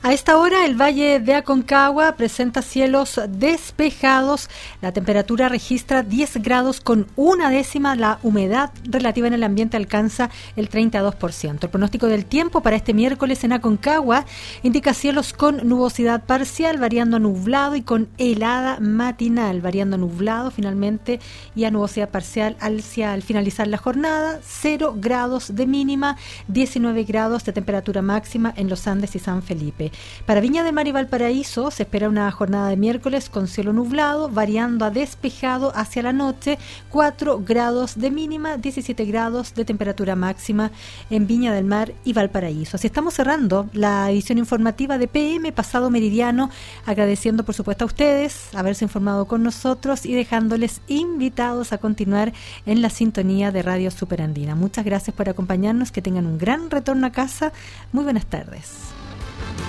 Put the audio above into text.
A esta hora el Valle de Aconcagua presenta cielos despejados, la temperatura registra 10 grados con 1/10, la humedad relativa en el ambiente alcanza el 32%. El pronóstico del tiempo para este miércoles en Aconcagua indica cielos con nubosidad parcial, variando a nublado y con helada matinal, variando a nublado finalmente y a nubosidad parcial al finalizar la jornada, 0 grados de mínima, 19 grados de temperatura máxima en los Andes y San Felipe. Para Viña del Mar y Valparaíso se espera una jornada de miércoles con cielo nublado, variando a despejado hacia la noche, 4 grados de mínima, 17 grados de temperatura máxima en Viña del Mar y Valparaíso. Así estamos cerrando la edición informativa de PM Pasado Meridiano, agradeciendo por supuesto a ustedes haberse informado con nosotros y dejándoles invitados a continuar en la sintonía de Radio Superandina. Muchas gracias por acompañarnos, que tengan un gran retorno a casa. Muy buenas tardes.